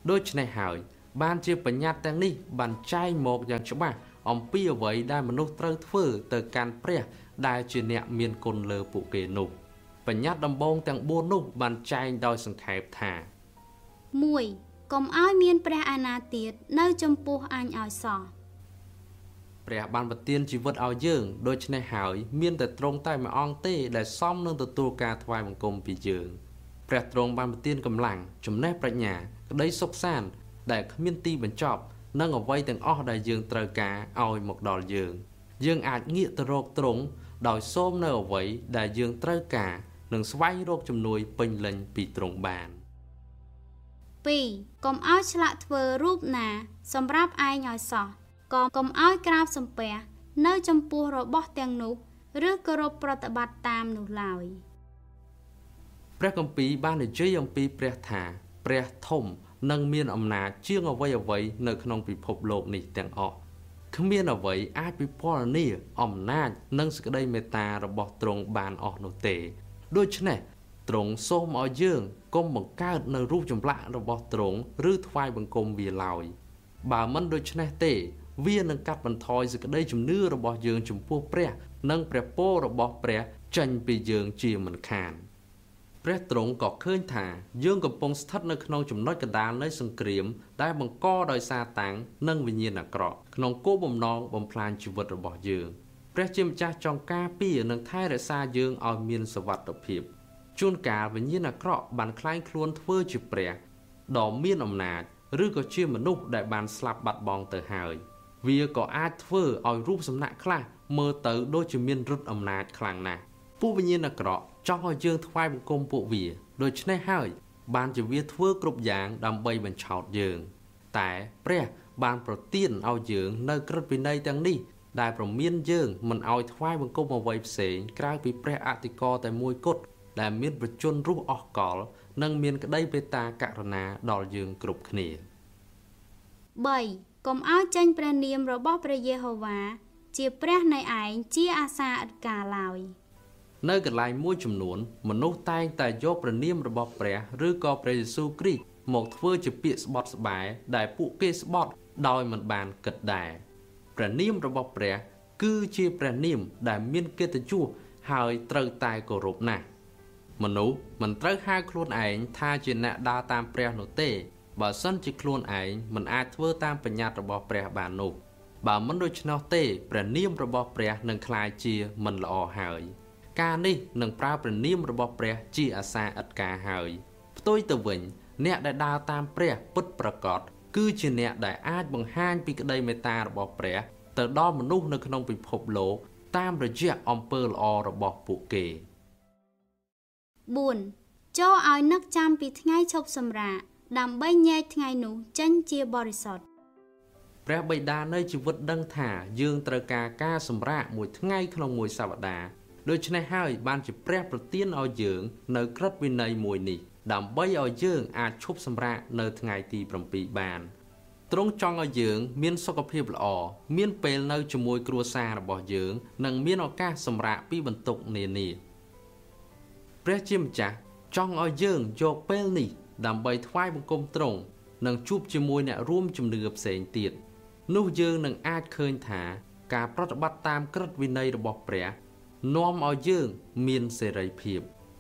ដូចនេះហើយបានជាបញ្ញត្តិទាំងនេះបានចែងមកយ៉ាងច្បាស់អំពីអ្វីដែលមនុស្សត្រូវធ្វើទៅកាន់ព្រះដែលជាអ្នកមានគុណលើពួកគេនោះបញ្ញត្តិដំបូងទាំងបួននោះបានចែងដោយសង្ខេបថាមួយ កុំឲ្យមានព្រះអាណាទៀតនៅចំពោះអញឲ្យសោះព្រះបានប្រទានជីវិតឲ្យយើងដូច្នេះហើយមានតែទ្រង់តែមួយអង្គទេដែលសមនឹងទទួលការថ្វាយបង្គំពីយើងព្រះទ្រង់បានប្រទានកម្លាំងចំណេះប្រាជ្ញាក្តីសុខសាន្តដែលគ្មានទីបញ្ចប់និងអ្វីទាំងអស់ដែលយើងត្រូវការឲ្យមកដល់យើងយើងអាចងាកទៅរកទ្រង់ដោយសូមនៅអ្វីដែលយើងត្រូវការនិងស្វែងរកជំនួយពេញលេញពីទ្រង់បានពីរ កុំឲ្យឆ្លាក់ធ្វើរូបណាសម្រាប់ឯងឲ្យសោះក៏កុំឲ្យក្រាបសំពះនៅចំពោះរបស់ទាំងនោះឬគោរពប្រតិបត្តិតាមនោះឡើយព្រះគម្ពីរបាននិយាយអំពីព្រះថាព្រះធំនិងមានអំណាចជាងអ្វីអ្វីនៅក្នុងពិភពលោកនេះទាំងអស់គ្មានអ្វីអាចពិពណ៌នាអំណាចនិងសេចក្តីមេត្តារបស់ទ្រង់បានអស់នោះទេដូច្នេះទ្រង់សូមឲ្យយើងកុំបង្កើតនៅរូបចម្លាក់របស់ទ្រង់ឬថ្វាយបង្គំវាឡើយបើមិនដូច្នេះទេវានឹងកាត់បន្ថយសេចក្តីជំនឿរបស់យើងចំពោះព្រះនិងព្រះពររបស់ព្រះចេញពីយើងជាមិនខានព្រះទ្រង់ក៏ឃើញថាយើងកំពុងស្ថិតនៅក្នុងចំណុចកណ្ដាលនៃសង្គ្រាមដែលបង្កដោយសាតាំងនិងវិញ្ញាណអាក្រក់ក្នុងគោលបំណងបំផ្លាញជីវិតរបស់យើងព្រះជាម្ចាស់ចង់ការពារនិងថែរក្សាយើងឲ្យមានសុវត្ថិភាពជួនកាលវិញ្ញាណអាក្រក់បានក្លែងខ្លួនធ្វើជាព្រះដ៏មានអំណាចឬក៏ជាមនុស្សដែលបានស្លាប់បាត់បង់ទៅហើយវាក៏អាចធ្វើឲ្យរូបសំណាកខ្លះមើលទៅដូចជាមានឫទ្ធិអំណាចខ្លាំងណាស់ពួកវិញ្ញាណអាក្រក់ចង់ឲ្យយើងថ្វាយបង្គំពួកវាដូច្នេះហើយបានជាវាធ្វើគ្រប់យ៉ាងដើម្បីបញ្ឆោតយើងតែព្រះបានប្រទានឲ្យយើងនៅក្រឹត្យវិន័យទាំងនេះដែលប្រមានយើងមិនឲ្យថ្វាយបង្គំអ្វីផ្សេងក្រៅពីព្រះអធិការតែមួយគត់ដែលមានប្រជញ្ញរស់អស់កលនិងមានក្តីមេត្តាករុណាដល់យើងគ្រប់គ្នាបី កុំឲ្យចេញព្រះនាមរបស់ព្រះយេហូវ៉ាជាព្រះនៃឯងជាអាសាឥតកាលឡើយនៅកន្លែងមួយចំនួនមនុស្សតែងតែយកព្រះនាមរបស់ព្រះឬក៏ព្រះយេស៊ូវគ្រីស្ទមកធ្វើជាពាក្យស្បត់ស្បែកដែលពួកគេស្បត់ដោយមិនបានគិតដែរព្រះនាមរបស់ព្រះគឺជាព្រះនាមដែលមានកិត្តិយសហើយត្រូវតែគោរពណាស់មនុស្សមិនត្រូវហៅខ្លួនឯងថាជាអ្នកដើរតាមព្រះនោះទេបើសិនជាខ្លួនឯងមិនអាចធ្វើតាមបញ្ញត្តិរបស់ព្រះបាននោះបើមិនដូច្នោះទេព្រះនាមរបស់ព្រះនឹងក្លាយជាមិនល្អហើយការនេះនឹងប្រើព្រះនាមរបស់ព្រះជាអាសាឥតការហើយផ្ទុយទៅវិញអ្នកដែលដើរតាមព្រះពិតប្រាកដគឺជាអ្នកដែលអាចបង្ហាញពីក្តីមេត្តារបស់ព្រះទៅដល់មនុស្សនៅក្នុងពិភពលោកតាមរយៈអំពើល្អរបស់ពួកគេបួន ចូលឲ្យនឹកចាំពីថ្ងៃឈប់សម្រាកដើម្បីញែកថ្ងៃនោះចេញជាបរិសុទ្ធព្រះបិតានៃជីវិតដឹងថាយើងត្រូវការការសម្រាកមួយថ្ងៃក្នុងមួយសប្តាហ៍ដូច្នេះហើយបានជាព្រះប្រទានឲ្យយើងនៅក្រឹត្យវិន័យមួយនេះដើម្បីឲ្យយើងអាចឈប់សម្រាកនៅថ្ងៃទីប្រាំពីរបានទ្រង់ចង់ឲ្យយើងមានសុខភាពល្អមានពេលនៅជាមួយគ្រួសាររបស់យើងនិងមានឱកាសសម្រាកពីបន្ទុកនានាព្រះជាម្ចាស់ចង់ឲ្យយើងយកពេលនេះដើម្បីថ្វាយបង្គំទ្រង់និងជួបជាមួយអ្នករួមជំនឿផ្សេងទៀតនោះយើងនឹងអាចឃើញថាការប្រតិបត្តិតាមក្រឹត្យវិន័យរបស់ព្រះនាំឲ្យយើងមានសេរីភាព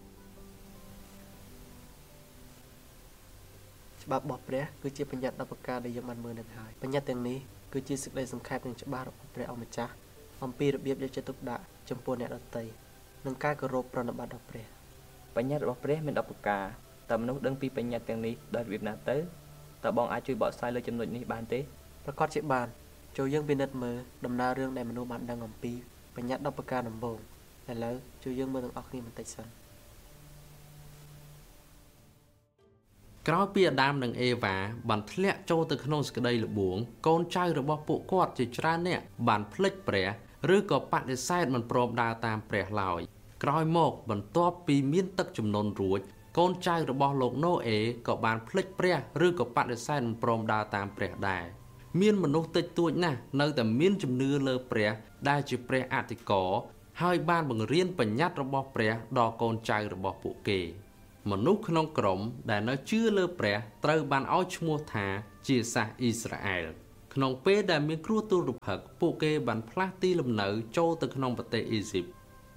ច្បាប់របស់ព្រះគឺជាបញ្ញត្តិដ៏ប្រការដែលយើងបានមើលនឹងហើយបញ្ញត្តិទាំងនេះគឺជាសេចក្តីសង្ខេបនិងច្បាស់របស់ព្រះអម្ចាស់អំពីរបៀបយកចិត្តទុកដាក់ចំពោះអ្នកដទៃនិងការគោរពប្រណិប័តដល់ព្រះបញ្ញត្តិរបស់ព្រះមានដប់ប្រការតើមនុស្សដឹងពីបញ្ញត្តិទាំងនេះដោយរបៀបណាទៅតើបងអាចជួយបកស្រាយលើចំណុចនេះបានទេប្រកាសជាបានចូលយើងពិនិត្យមើលដំណើររឿងដែលមនុស្សបានដឹងអំពីបញ្ញត្តិដប់ប្រការដំបូងឥឡូវជួយយើងមើលទាំងអស់គ្នាបន្តិចសិនក្រោយពីអាដាមនិងអេវ៉ាបានធ្លាក់ចូលទៅក្នុងសេចក្តីល្បួងកូនចៅរបស់ពួកគាត់ជាច្រើនអ្នកបានភ្លេចព្រះឬក៏បដិសេធមិនព្រមដើរតាមព្រះឡើយក្រោយមកបន្ទាប់ពីមានទឹកជំនន់រួចកូនចៅរបស់លោកណូអេក៏បានភ្លេចព្រះឬក៏បដិសេធមិនព្រមដើរតាមព្រះដែរមានមនុស្សតិចតួចណាស់នៅតែមានជំនឿលើព្រះដែលជាព្រះអធិការហើយបានបង្រៀនបញ្ញត្តិរបស់ព្រះដល់កូនចៅរបស់ពួកគេមនុស្សក្នុងក្រុមដែលនៅជឿលើព្រះត្រូវបានឲ្យឈ្មោះថាជាសាសអ៊ីស្រាអែលក្នុងពេលដែលមានគ្រោះទុរភិក្សពួកគេបានផ្លាស់ទីលំនៅចូលទៅក្នុងប្រទេសអ៊ីស៊ីប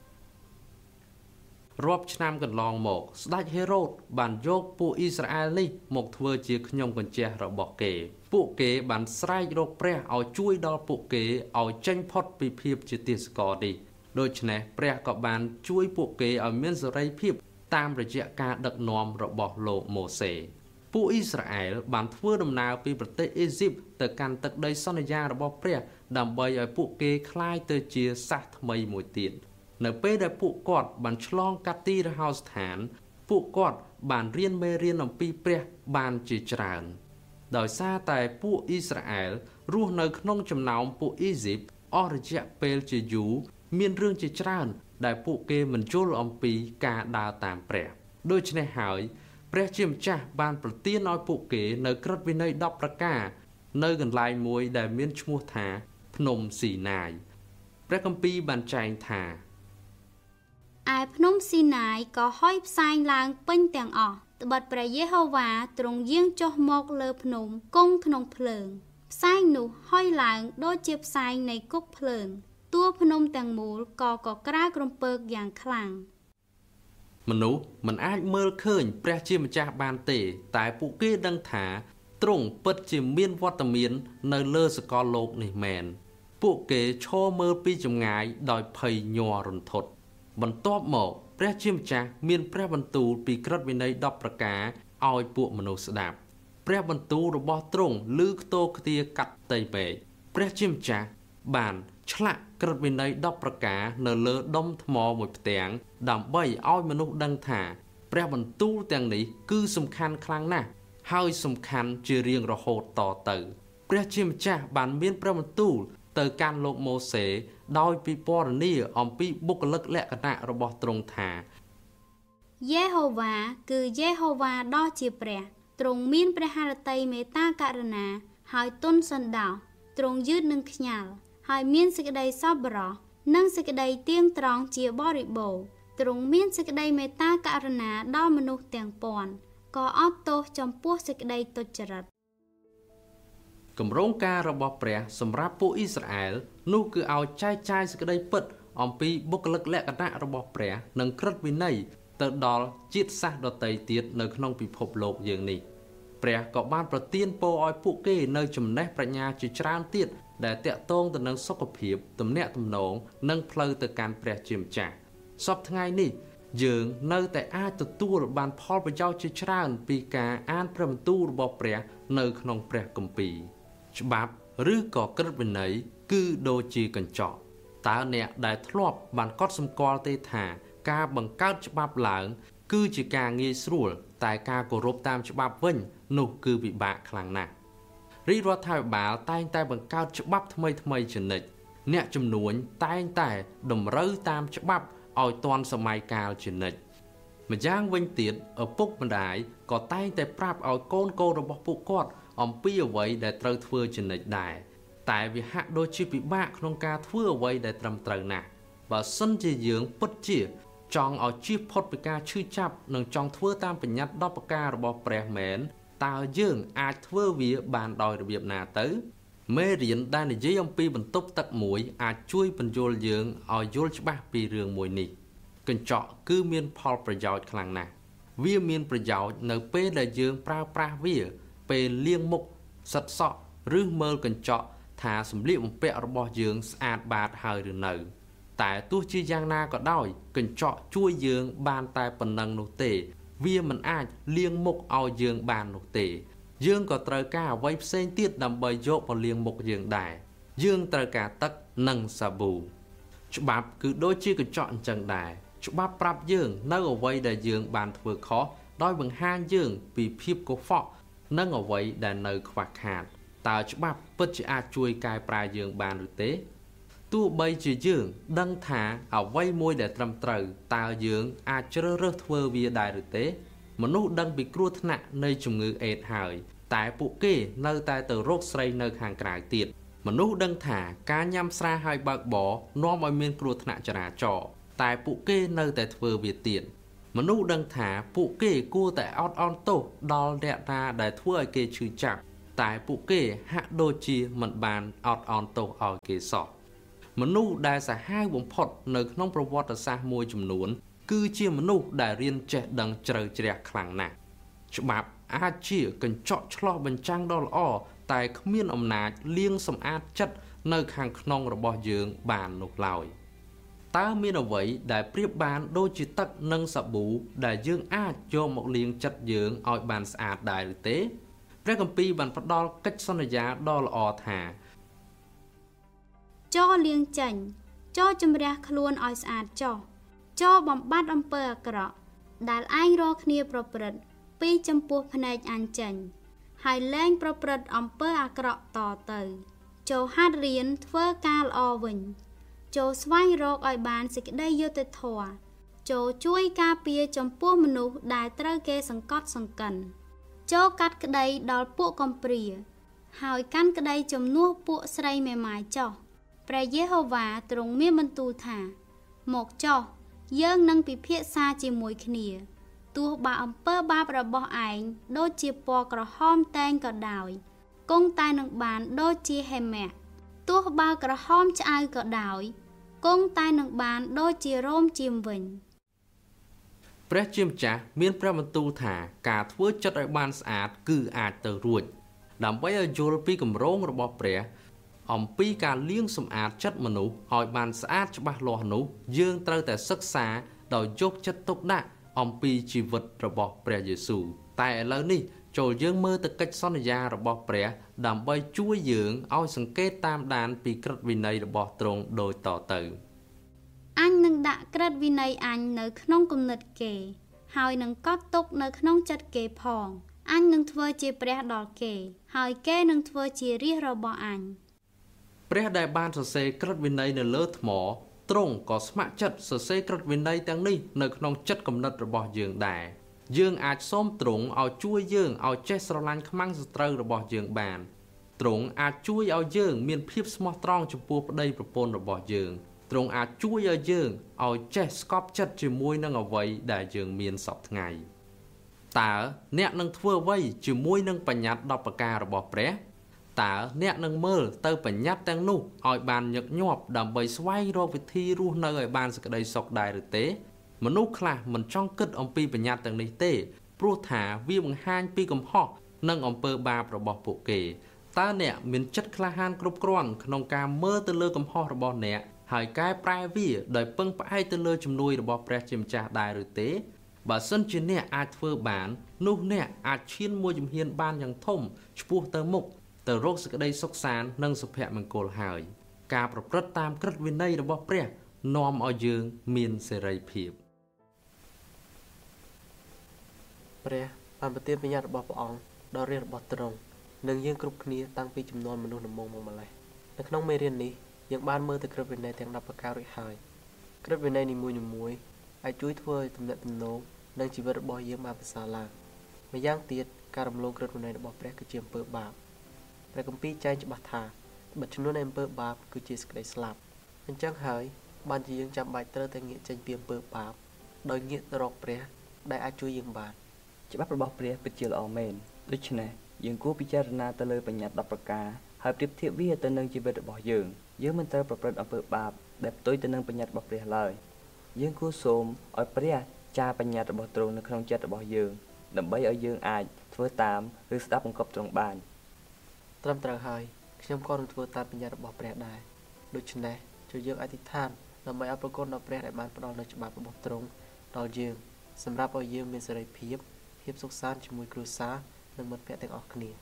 រាប់ឆ្នាំកន្លងមកស្ដេចហេរ៉ូតបានយកពួកអ៊ីស្រាអែលនេះមកធ្វើជាខ្ញុំកញ្ចះរបស់គេពួកគេបានស្រែករកព្រះឲ្យជួយដល់ពួកគេឲ្យចេញផុតពីភាពជាទាសករនេះដូច្នេះព្រះក៏បានជួយពួកគេឲ្យមានសេរីភាពតាមរយៈការដឹកនាំរបស់លោកម៉ូសេពួកអ៊ីស្រាអែលបានធ្វើដំណើរពីប្រទេសអេស៊ីបទៅកាន់ទឹកដីសន្យារបស់ព្រះដើម្បីឲ្យពួកគេក្លាយទៅជាសាសថ្មីមួយទៀតនៅពេលដែលពួកគាត់បានឆ្លងកាត់ទីរហោស្ថានពួកគាត់បានរៀនមេរៀនអំពីព្រះបានជាច្រើនដោយសារតែពួកអ៊ីស្រាអែលរស់នៅក្នុងចំណោមពួកអ៊ីស៊ីបអស់រយៈពេលជាយូរមានរឿងជាច្រើនដែលពួកគេមិនយល់អំពីការដើរតាមព្រះដូច្នេះហើយព្រះជាម្ចាស់បានប្រទានឲ្យពួកគេនៅក្រឹត្យវិន័យដប់ប្រការនៅកន្លែងមួយដែលមានឈ្មោះថាភ្នំស៊ីណាយព្រះគម្ពីរបានចែងថាឯភ្នំស៊ីណាយក៏ហុយផ្សែងឡើងពេញទាំងអស់ត្បិតព្រះយេហូវ៉ាទ្រង់យាងចុះមកលើភ្នំគង់ក្នុងភ្លើងផ្សែងនោះហុយឡើងដូចជាផ្សែងនៃគុកភ្លើងតួភ្នំទាំងមូលក៏កក្រើក្រំពើកយ៉ាងខ្លាំងមនុស្សមិនអាចមើលឃើញព្រះជាម្ចាស់បានទេតែពួកគេដឹងថាទ្រង់ពិតជាមានវត្តមាននៅលើសកលលោកនេះមែនពួកគេឈរមើលពីចម្ងាយដោយភ័យញ័ររន្ធត់បន្ទាប់មកព្រះជាម្ចាស់មានព្រះបន្ទូលពីក្រឹត្យវិន័យដប់ប្រការឲ្យពួកមនុស្សស្ដាប់ព្រះបន្ទូលរបស់ទ្រង់ឮខ្ទរខ្ទារកាត់ផ្ទៃមេឃព្រះជាម្ចាស់បានឆ្លាក់ក្រឹត្យវិន័យដប់ប្រការនៅលើដុំថ្មមួយផ្ទាំងដើម្បីឲ្យមនុស្សដឹងថាព្រះបន្ទូលទាំងនេះគឺសំខាន់ខ្លាំងណាស់ហើយសំខាន់ជារៀងរហូតតទៅព្រះជាម្ចាស់បានមានព្រះបន្ទូលទៅកាន់លោកម៉ូសេដោយពិពណ៌នាអំពីបុគ្គលិកលក្ខណៈរបស់ទ្រង់ថាយេហូវ៉ាគឺយេហូវ៉ាដ៏ជាព្រះទ្រង់មានព្រះハរតីមេត្តាករុណាហើយទន់សន្តោសទ្រង់យឺតនឹងខ្ញាល់ហើយមានសេចក្តីសប្បុរសនិងសេចក្តីទៀងត្រង់ជាបរិបូរណ៍ទ្រង់មានសេចក្តីមេត្តាករុណាដល់មនុស្សទាំងពាន់ក៏អត់ទោសចំពោះសេចក្តីទុច្ចរិតគម្រោងការរបស់ព្រះសម្រាប់ពួកអ៊ីស្រាអែលនោះគឺឲ្យចែកចាយសេចក្តីពិតអំពីបុគ្គលិកលក្ខណៈរបស់ព្រះនិងក្រឹត្យវិន័យទៅដល់ជាតិសាសន៍ដទៃទៀតនៅក្នុងពិភពលោកយើងនេះព្រះក៏បានប្រទានពរឲ្យពួកគេនៅចំណេះប្រាជ្ញាជាច្រើនទៀតដែលតាក់ទងទៅនឹងសុខភាពទំនាក់ទំនងនិងផ្លូវទៅកាន់ព្រះជាម្ចាស់សពថ្ងៃនេះយើងនៅតែអាចទទួលបានផលប្រយោជន៍ជាច្រើនពីការអានព្រះបន្ទូលរបស់ព្រះនៅក្នុងព្រះគម្ពីរច្បាប់ឬក៏ក្រឹត្យវិន័យគឺដូចជាកញ្ចក់តើអ្នកដែលធ្លាប់បានកត់សម្គាល់ទេថាការបង្កើតច្បាប់ឡើងគឺជាការងាយស្រួលតែការគោរពតាមច្បាប់វិញនោះគឺពិបាកខ្លាំងណាស់រាជរដ្ឋាភិបាលតែងតែបង្កើតច្បាប់ថ្មីថ្មីជានិច្ចអ្នកជំនួញតែងតែតម្រូវតាមច្បាប់ឲ្យទាន់សម័យកាលជានិច្ចម្យ៉ាងវិញទៀតឪពុកម្ដាយក៏តែងតែប្រាប់ឲ្យកូនកូនរបស់ពួកគាត់អំពីអ្វីដែលត្រូវធ្វើជានិច្ចដែរតែវាហាក់ដូចជាពិបាកក្នុងការធ្វើអ្វីដែលត្រឹមត្រូវណាស់បើសិនជាយើងពិតជាចង់ឲ្យជៀសផុតពីការឈឺចាប់និងចង់ធ្វើតាមបញ្ញត្តិដប់ប្រការរបស់ព្រះមែនតើយើងអាចធ្វើវាបានដោយរបៀបណាទៅមេរៀនដែលនិយាយអំពីបន្ទប់ទឹកមួយអាចជួយពន្យល់យើងឲ្យយល់ច្បាស់ពីរឿងមួយនេះកញ្ចក់គឺមានផលប្រយោជន៍ខ្លាំងណាស់វាមានប្រយោជន៍នៅពេលដែលយើងប្រើប្រាស់វាពេលលាងមុខសិតសក់ឬមើលកញ្ចក់ថាសម្លៀកបំពាក់របស់យើងស្អាតបាតហើយឬនៅតែទោះជាយ៉ាងណាក៏ដោយកញ្ចក់ជួយយើងបានតែប៉ុណ្ណឹងនោះទេវាមិនអាចលាងមុខឲ្យយើងបាននោះទេយើងក៏ត្រូវការអ្វីផ្សេងទៀតដើម្បីយកមកលាងមុខយើងដែរយើងត្រូវការទឹកនិងសាប៊ូច្បាប់គឺដូចជាកញ្ចក់អញ្ចឹងដែរច្បាប់ប្រាប់យើងនៅអ្វីដែលយើងបានធ្វើខុសដោយបង្ហាញយើងពីភាពកខ្វក់និងអ្វីដែលនៅខ្វះខាតតើច្បាប់ពិតជាអាចជួយកែប្រែយើងបានឬទេទោះបីជាយើងដឹងថាអ្វីមួយដែលត្រឹមត្រូវតើយើងអាចជ្រើសរើសធ្វើវាដែរឬទេមនុស្សដឹងពីគ្រោះថ្នាក់នៃជំងឺអេដហើយតែពួកគេនៅតែទៅរកស្រីនៅខាងក្រៅទៀតមនុស្សដឹងថាការញ៉ាំស្រាហើយបើកបរនាំឲ្យមានគ្រោះថ្នាក់ចរាចរណ៍តែពួកគេនៅតែធ្វើវាទៀតមនុស្សដឹងថាពួកគេគួរតែអត់អន់ទោសដល់អ្នកណាដែលធ្វើឲ្យគេឈឺចាប់តែពួកគេហាក់ដូចជាមិនបានអត់អន់ទោសឲ្យគេសោះមនុស្សដែលសាហាវបំផុតនៅក្នុងប្រវត្តិសាស្ត្រមួយចំនួនគឺជាមនុស្សដែលរៀនចេះដឹងជ្រៅជ្រះខ្លាំងណាស់ច្បាប់អាចជាកញ្ចក់ឆ្លោះបញ្ចាំងដ៏ល្អតែគ្មានអំណាចលាងសម្អាតចិត្តនៅខាងក្នុងរបស់យើងបាននោះឡើយតើមានអ្វីដែលប្រៀបបានដូចជាទឹកនិងសាប៊ូដែលយើងអាចយកមកលាងចិត្តយើងឲ្យបានស្អាតដែរឬទេព្រះគម្ពីរបានផ្ដល់កិច្ចសន្យាដ៏ល្អថាចោលលាងចេញចោលជំរះខ្លួនឲ្យស្អាតចោលចោលបំបត្តិអំពើអាក្រក់ដែលឯងរកគ្នាប្រព្រឹត្តពីចំពោះភ្នែកអញចេញហើយលែងប្រព្រឹត្តអំពើអាក្រក់តទៅចូលហាត់រៀនធ្វើការល្អវិញចូលស្វែងរកឲ្យបានសេចក្តីយុត្តិធម៌ចូលជួយការពារចំពោះមនុស្សដែលត្រូវគេសង្កត់សង្កិនចូលកាត់ក្តីដល់ពួកកំព្រាហើយកាន់ក្តីជំនួសពួកស្រីមេម៉ាយចោះព្រះយេហូវ៉ាទ្រង់មានបន្ទូលថាមកចោះយើងនឹងពិភាក្សាជាមួយគ្នាទោះបើអំពើបាបរបស់ឯងដូចជាពណ៌ក្រហមតែងក៏ដោយគង់តែនឹងបានដូចជាហេម៉ាក់ទោះបើក្រហមឆ្អៅក៏ដោយគង់តែនឹងបានដូចជារោមជៀមវិញព្រះជាម្ចាស់មានព្រះបន្ទូលថាការធ្វើចិត្តឲ្យបានស្អាតគឺអាចទៅរួចដើម្បីឲ្យយល់ពីគម្រោងរបស់ព្រះអំពីការលាងសម្អាតចិត្តមនុស្សឲ្យបានស្អាតច្បាស់លាស់នោះយើងត្រូវតែសិក្សាដោយយកចិត្តទុកដាក់អំពីជីវិតរបស់ព្រះយេស៊ូវតែឥឡូវនេះចូលយើងមើលទៅកិច្ចសន្យារបស់ព្រះដើម្បីជួយយើងឲ្យសង្កេតតាមដានពីក្រឹតវិន័យរបស់ទ្រង់ដូចតទៅអញនឹងដាក់ក្រឹតវិន័យអញនៅក្នុងគំនិតគេហើយនឹងកត់ទុកនៅក្នុងចិត្តគេផងអញនឹងធ្វើជាព្រះដល់គេហើយគេនឹងធ្វើជារាជរបស់អញព្រះដែលបានសរសេរក្រឹតវិន័យនៅលើថ្មទ្រង់ក៏ស្ម័គ្រចិត្តសរសេរក្រឹតវិន័យទាំងនេះនៅក្នុងចិត្តគំនិតរបស់យើងដែរយើងអាចសូមទ្រង់ឲ្យជួយយើងឲ្យចេះស្រឡាញ់ខ្មាំងសត្រូវរបស់យើងបានទ្រង់អាចជួយឲ្យយើងមានភាពស្មោះត្រង់ចំពោះប្តីប្រពន្ធរបស់យើងទ្រង់អាចជួយឲ្យយើងឲ្យចេះស្កប់ចិត្តជាមួយនឹងអ្វីដែលយើងមានសពថ្ងៃតើអ្នកនឹងធ្វើអ្វីជាមួយនឹងបញ្ញត្តិដប់ប្រការរបស់ព្រះតើអ្នកនឹងមើលទៅបញ្ញត្តិទាំងនោះឲ្យបានញឹកញាប់ដើម្បីស្វែងរកវិធីរស់នៅឲ្យបានសេចក្តីសុខដែរឬទេមនុស្សខ្លះមិនចង់គិតអំពីបញ្ញត្តិទាំងនេះទេព្រោះថាវាបង្ហាញពីកំហុសនិងអំពើបាបរបស់ពួកគេតើអ្នកមានចិត្តក្លាហានគ្រប់គ្រាន់ក្នុងការមើលទៅលើកំហុសរបស់អ្នកហើយកែប្រែវាដោយពឹងផ្អែកទៅលើជំនួយរបស់ព្រះជាម្ចាស់ដែរឬទេបើសិនជាអ្នកអាចធ្វើបាននោះអ្នកអាចឈានមួយជំហានបានយ៉ាងធំឆ្ពោះទៅមុខទៅរកសេចក្តីសុខសាន្តនិងសុភមង្គលហើយការប្រព្រឹត្តតាមក្រឹតវិន័យរបស់ព្រះនាំឲ្យយើងមានសេរីភាពព្រះបានប្រទានបញ្ញត្តិរបស់ព្រះអង្គដល់រាជរបស់ទ្រង់និងយើងគ្រប់គ្នាតាំងពីចំនួនមនុស្សដំបូងមកម្ល៉េះនៅក្នុងមេរៀននេះយើងបានមើលទៅក្រឹតវិន័យទាំងដប់ប្រការរួចហើយក្រឹតវិន័យនីមួយៗអាចជួយធ្វើឲ្យទំនាក់ទំនងនិងជីវិតរបស់យើងបានប្រសើរឡើងម្យ៉ាងទៀតការរំលងក្រឹតវិន័យរបស់ព្រះគឺជាអំពើបាបព្រះគម្ពីរចែងច្បាស់ថាបទចំនួននៃអំពើបាបគឺជាសេចក្តីស្លាប់អញ្ចឹងហើយបានជាយើងចាំបាច់ត្រូវតែងាកចេញពីអំពើបាបដោយងាកទៅរកព្រះដែលអាចជួយយើងបានច្បាប់របស់ព្រះពិតជាល្អមែនដូច្នេះយើងគួរពិចារណាទៅលើបញ្ញត្តិដប់ប្រការហើយប្រៀបធៀបវាទៅនឹងជីវិតរបស់យើងយើងមិនត្រូវប្រព្រឹត្តអំពើបាបដែលផ្ទុយទៅនឹងបញ្ញត្តិរបស់ព្រះឡើយយើងគួរសូមឲ្យព្រះចារបញ្ញត្តិរបស់ទ្រង់នៅក្នុងចិត្តរបស់យើងដើម្បីឲ្យយើងអាចធ្វើតាមឬស្ដាប់បង្គាប់ទ្រង់បានត្រឹមត្រូវហើយខ្ញុំក៏នឹងធ្វើតាមបញ្ញត្តិរបស់ព្រះដែរដូច្នេះជួយយើងអធិដ្ឋានដើម្បីអរគុណដល់ព្រះដែលបានផ្ដល់នូវច្បាប់របស់ទ្រង់ដល់យើងសម្រាប់ឲ្យយើងមានសេរីភាពភាពសុខសាន្តជាមួយគ្រួសារនិងមិត្តភក្តិទាំងអស់គ្នា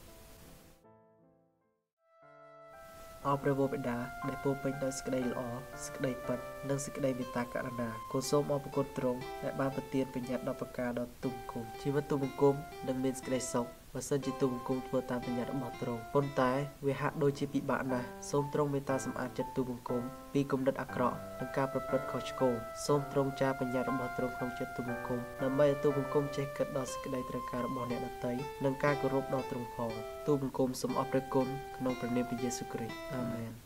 អរព្រះវរបិតាដែលពោរពេញដោយសេចក្តីល្អសេចក្តីពិតនិងសេចក្តីមេត្តាករុណាគូសូមអរគុណទ្រង់ដែលបានប្រទានបញ្ញត្តិដល់ប្រការដល់ទូបង្គំជីវិតទូបង្គំនឹងមានសេចក្តីសុខបើសិនជាទូបង្គំធ្វើតាមបញ្ញត្តិរបស់ទ្រង់ប៉ុន្តែវាហាក់ដូចជាពិបាកណាស់សូមទ្រង់មេត្តាសម្អាតចិត្តទូបង្គំពីគំនិតអាក្រក់និងការប្រព្រឹត្តខុសឆ្គងសូមទ្រង់ចារបញ្ញត្តិរបស់ទ្រង់ក្នុងចិត្តទូបង្គំដើម្បីឲ្យទូបង្គំចេះគិតដល់សេចក្តីត្រូវការរបស់អ្នកដទៃនិងការគោរពដល់ទ្រង់ផងទូបង្គំសូមអរព្រគុណក្នុងព្រះនាមព្រះយេស៊ូវគ្រីស្ទអាមែន